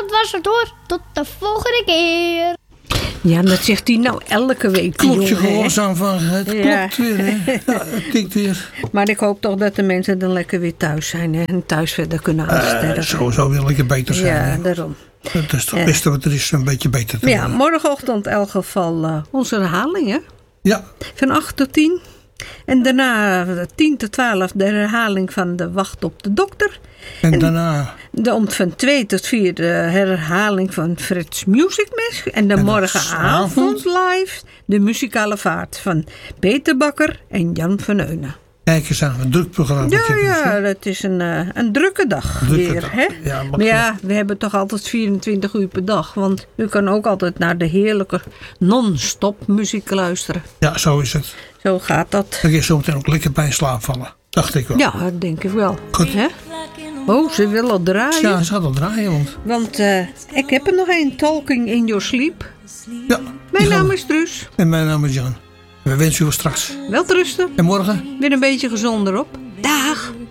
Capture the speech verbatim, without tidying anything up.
dat was het hoor. Tot de volgende keer. Ja, dat zegt hij nou elke week. Klopt je jongen, hè? gehoorzaam van. Het Ja. klopt weer, hè. Ja, het tikt weer. Maar ik hoop toch dat de mensen dan lekker weer thuis zijn. Hè? En thuis verder kunnen aansterven. Uh, sowieso wil ik beter zijn. Ja, hè. daarom. Dat is toch het beste wat er is, een beetje beter te Ja, worden. morgenochtend in elk geval uh, onze herhalingen. Ja, Van acht tot tien. En daarna uh, tien tot twaalf de herhaling van de wacht op de dokter. en, en daarna... De, om van twee tot vier de herhaling van Frits Music Mess. En de En morgenavond live de muzikale vaart van Peter Bakker en Jan van Eunen. Kijk eens aan, een druk programma. Ja, ja, dat is een, uh, een drukke dag Drukke weer. dag. Hè? Ja, mag maar ja, we hebben toch altijd vierentwintig uur per dag. Want u kan ook altijd naar de heerlijke non-stop muziek luisteren. Ja, zo is het. Zo gaat dat. Dan kun je zo meteen ook lekker bij in slaap vallen. Dacht ik wel. Ja, dat denk ik wel. Goed. Hè? Oh, ze wil al draaien. Ja, ze gaat al draaien, want... Want uh, ik heb er nog een, Talking in Your Sleep. Ja, Mijn die gaan naam we. is Truus. En mijn naam is Jan. We wensen u wel straks. Wel rusten. En morgen? Weer een beetje gezonder op. Dag.